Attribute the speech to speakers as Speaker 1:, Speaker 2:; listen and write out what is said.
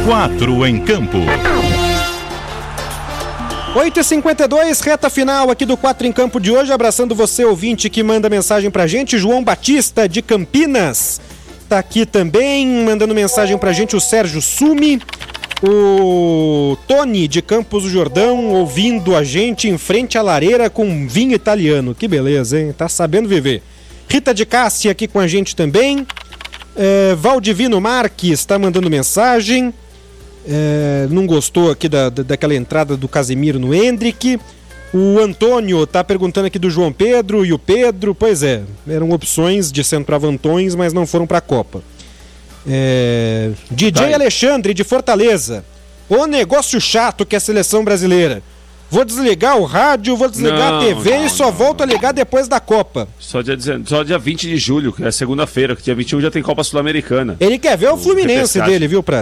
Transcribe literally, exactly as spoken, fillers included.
Speaker 1: Quatro em Campo.
Speaker 2: oito e cinquenta e dois, reta final aqui do Quatro em Campo de hoje, abraçando você, ouvinte, que manda mensagem pra gente. João Batista, de Campinas, tá aqui também, mandando mensagem pra gente. O Sérgio Sumi, o Tony, de Campos do Jordão, ouvindo a gente em frente à lareira com vinho italiano. Que beleza, hein? Tá sabendo viver. Rita de Cássia aqui com a gente também. É, Valdivino Marques tá mandando mensagem. É, não gostou aqui da, da, daquela entrada do Casemiro no Hendrick. O Antônio tá perguntando aqui do João Pedro e o Pedro. Pois é, eram opções de centroavantões, mas não foram pra Copa. É, D J Alexandre, de Fortaleza. O negócio chato que é a seleção brasileira. Vou desligar o rádio, vou desligar não, a T V não, e só não, volto não. a ligar depois da Copa.
Speaker 3: Só dia, só dia vinte de julho, que é segunda-feira, que dia vinte e um já tem Copa Sul-Americana.
Speaker 2: Ele quer ver o, o Fluminense dele, viu, Prata?